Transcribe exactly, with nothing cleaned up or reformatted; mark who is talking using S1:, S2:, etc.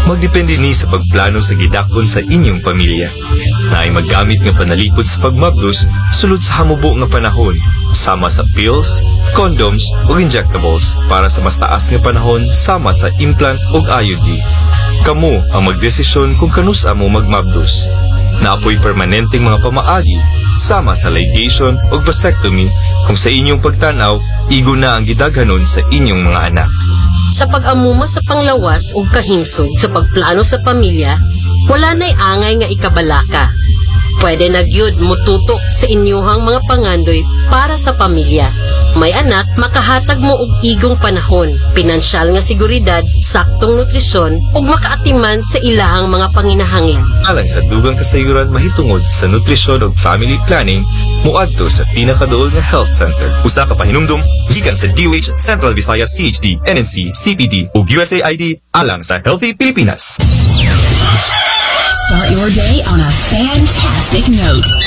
S1: Magdepende ni sa pagplano sa gidakon sa inyong pamilya. Na ay maggamit nga panalipod sa pagmabdos sulod sa hamubo nga panahon, sama sa pills, condoms o injectables para sa mas taas nga panahon sama sa implant o I U D. Kamo ang magdesisyon kung kanusa mo magmabdos. Naapoy permanenteng mga pamaagi sama sa ligation o vasectomy kung sa inyong pagtanaw, igo na ang gidaghanon sa inyong mga anak.
S2: Sa pag-amuma sa panglawas o kahimsog sa pagplano sa pamilya, wala na'y angay nga ikabalaka. Pwede na gyud mututok sa inyuhang mga pangandoy para sa pamilya. May anak, makahatag mo og igong panahon, pinansyal nga seguridad, saktong nutrisyon, ug makaatiman sa ilahang mga panginahanglan.
S1: Alang sa dugang kasayuran mahitungod sa nutrisyon ug family planning, muadto sa pinakaduol nga health center. Usa ka pahinumdum gikan sa D O H, Central Visayas C H D, N N C, C P D ug U S A I D alang sa Healthy Pilipinas.
S3: Start your day on a fantastic note.